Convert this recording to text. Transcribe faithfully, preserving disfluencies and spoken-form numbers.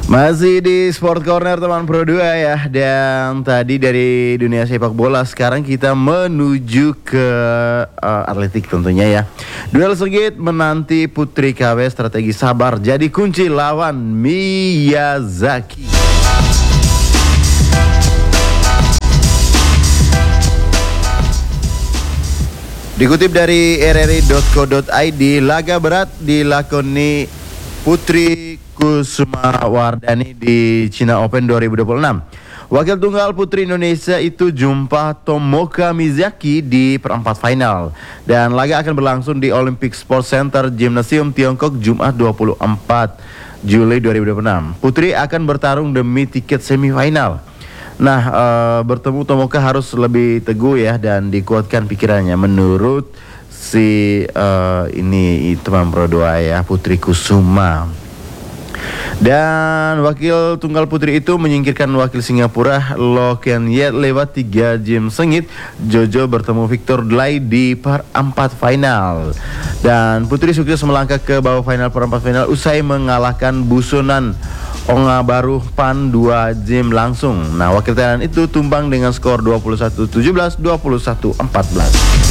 Masih di Sport Corner teman Pro dua ya. Dan tadi dari dunia sepak bola, sekarang kita menuju ke uh, atletik tentunya ya. Duel sengit menanti Putri K W, strategi sabar jadi kunci lawan Miyazaki. Dikutip dari r r i dot co dot i d, laga berat dilakoni Putri Kusumawardhani di China Open dua ribu dua puluh enam. Wakil tunggal putri Indonesia itu jumpa Tomoka Miyazaki di perempat final. Dan laga akan berlangsung di Olympic Sports Center Gymnasium Tiongkok Jumat dua puluh empat Juli dua ribu dua puluh enam. Putri akan bertarung demi tiket semifinal. Nah, e, bertemu Tomoka harus lebih teguh ya dan dikuatkan pikirannya menurut si e, ini teman Pro dua ya, Putri Kusuma. Dan wakil tunggal putri itu menyingkirkan wakil Singapura Loh Kean Yeat lewat tiga game sengit. Jojo bertemu Victor Dlai di perempat final. Dan putri sukses melangkah ke babak final perempat final usai mengalahkan Busunan Onga Baru Pan dua game langsung. Nah, wakil Thailand itu tumbang dengan skor dua puluh satu tujuh belas, dua puluh satu empat belas.